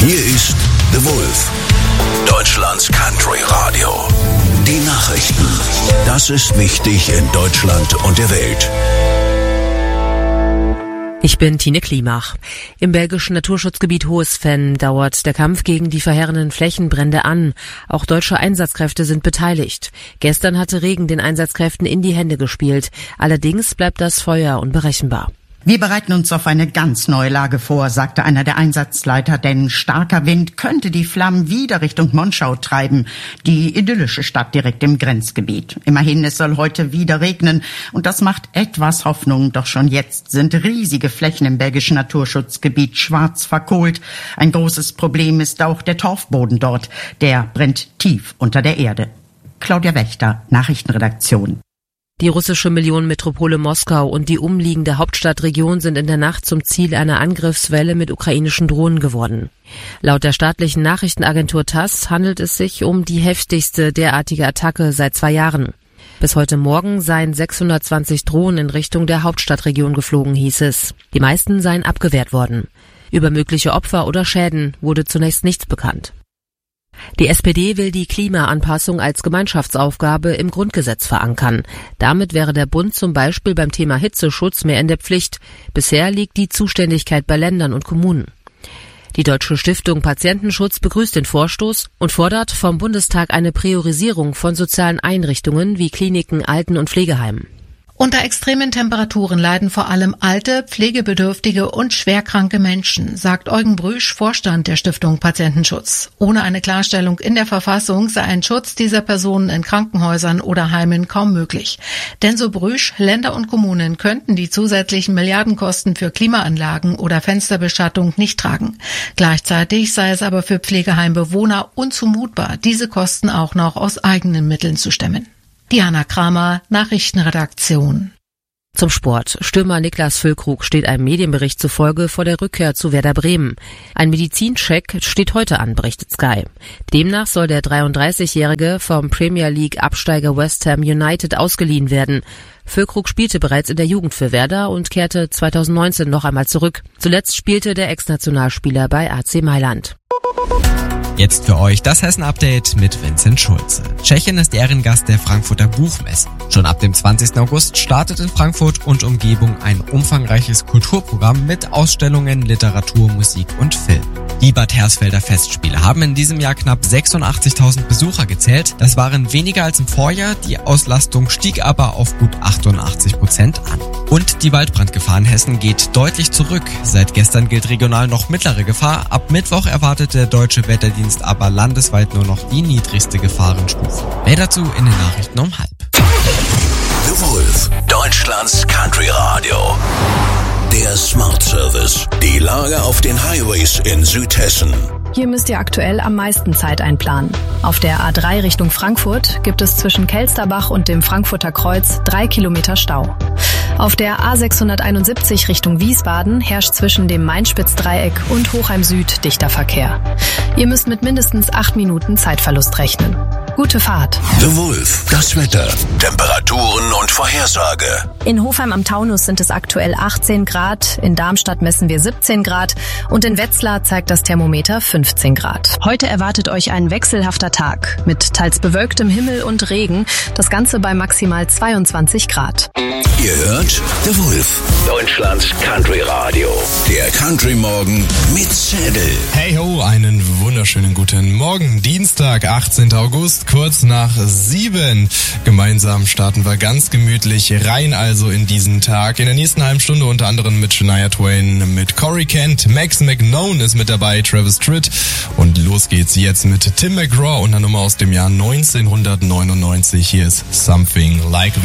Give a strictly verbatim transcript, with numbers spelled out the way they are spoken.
Hier ist The Wolf, Deutschlands Country Radio. Die Nachrichten. Das ist wichtig in Deutschland und der Welt. Ich bin Tine Klimach. Im belgischen Naturschutzgebiet Hohes dauert der Kampf gegen die verheerenden Flächenbrände an. Auch deutsche Einsatzkräfte sind beteiligt. Gestern hatte Regen den Einsatzkräften in die Hände gespielt. Allerdings bleibt das Feuer unberechenbar. Wir bereiten uns auf eine ganz neue Lage vor, sagte einer der Einsatzleiter, denn starker Wind könnte die Flammen wieder Richtung Monschau treiben, die idyllische Stadt direkt im Grenzgebiet. Immerhin, es soll heute wieder regnen und das macht etwas Hoffnung, doch schon jetzt sind riesige Flächen im belgischen Naturschutzgebiet schwarz verkohlt. Ein großes Problem ist auch der Torfboden dort, der brennt tief unter der Erde. Claudia Wächter, Nachrichtenredaktion. Die russische Millionenmetropole Moskau und die umliegende Hauptstadtregion sind in der Nacht zum Ziel einer Angriffswelle mit ukrainischen Drohnen geworden. Laut der staatlichen Nachrichtenagentur TASS handelt es sich um die heftigste derartige Attacke seit zwei Jahren. Bis heute Morgen seien sechshundertzwanzig Drohnen in Richtung der Hauptstadtregion geflogen, hieß es. Die meisten seien abgewehrt worden. Über mögliche Opfer oder Schäden wurde zunächst nichts bekannt. Die S P D will die Klimaanpassung als Gemeinschaftsaufgabe im Grundgesetz verankern. Damit wäre der Bund zum Beispiel beim Thema Hitzeschutz mehr in der Pflicht. Bisher liegt die Zuständigkeit bei Ländern und Kommunen. Die Deutsche Stiftung Patientenschutz begrüßt den Vorstoß und fordert vom Bundestag eine Priorisierung von sozialen Einrichtungen wie Kliniken, Alten- und Pflegeheimen. Unter extremen Temperaturen leiden vor allem alte, pflegebedürftige und schwerkranke Menschen, sagt Eugen Brüsch, Vorstand der Stiftung Patientenschutz. Ohne eine Klarstellung in der Verfassung sei ein Schutz dieser Personen in Krankenhäusern oder Heimen kaum möglich. Denn so Brüsch, Länder und Kommunen könnten die zusätzlichen Milliardenkosten für Klimaanlagen oder Fensterbeschattung nicht tragen. Gleichzeitig sei es aber für Pflegeheimbewohner unzumutbar, diese Kosten auch noch aus eigenen Mitteln zu stemmen. Diana Kramer, Nachrichtenredaktion. Zum Sport. Stürmer Niklas Füllkrug steht einem Medienbericht zufolge vor der Rückkehr zu Werder Bremen. Ein Medizincheck steht heute an, berichtet Sky. Demnach soll der dreiunddreißigjährige vom Premier League Absteiger West Ham United ausgeliehen werden. Füllkrug spielte bereits in der Jugend für Werder und kehrte zweitausendneunzehn noch einmal zurück. Zuletzt spielte der Ex-Nationalspieler bei A C Mailand. Jetzt für euch das Hessen-Update mit Vincent Schulze. Tschechien ist Ehrengast der Frankfurter Buchmesse. Schon ab dem zwanzigsten August startet in Frankfurt und Umgebung ein umfangreiches Kulturprogramm mit Ausstellungen, Literatur, Musik und Film. Die Bad Hersfelder Festspiele haben in diesem Jahr knapp sechsundachtzigtausend Besucher gezählt. Das waren weniger als im Vorjahr, die Auslastung stieg aber auf gut achtundachtzig Prozent an. Und die Waldbrandgefahr in Hessen geht deutlich zurück. Seit gestern gilt regional noch mittlere Gefahr. Ab Mittwoch erwartet der Deutsche Wetterdienst aber landesweit nur noch die niedrigste Gefahrenstufe. Mehr dazu in den Nachrichten um halb. The Wolf, Deutschlands Country Radio. Der Smart Service. Die Lage auf den Highways in Südhessen. Hier müsst ihr aktuell am meisten Zeit einplanen. Auf der A drei Richtung Frankfurt gibt es zwischen Kelsterbach und dem Frankfurter Kreuz drei Kilometer Stau. Auf der A sechshunderteinundsiebzig Richtung Wiesbaden herrscht zwischen dem Mainspitzdreieck und Hochheim Süd dichter Verkehr. Ihr müsst mit mindestens acht Minuten Zeitverlust rechnen. Gute Fahrt. The Wolf, das Wetter, Temperaturen und Vorhersage. In Hofheim am Taunus sind es aktuell achtzehn Grad, in Darmstadt messen wir siebzehn Grad und in Wetzlar zeigt das Thermometer fünfzehn Grad. Heute erwartet euch ein wechselhafter Tag mit teils bewölktem Himmel und Regen, das Ganze bei maximal zweiundzwanzig Grad. Ihr hört The Wolf, Deutschlands Country Radio. Der Country Morgen mit Zedel. Hey ho, einen wunderschönen guten Morgen. Dienstag, achtzehnten August, kurz nach sieben. Gemeinsam starten wir ganz gemütlich rein also in diesen Tag. In der nächsten halben Stunde unter anderem mit Shania Twain, mit Corey Kent, Max McKnone ist mit dabei, Travis Tritt. Und los geht's jetzt mit Tim McGraw und einer Nummer aus dem Jahr neunzehnhundertneunundneunzig. Hier ist Something Like That.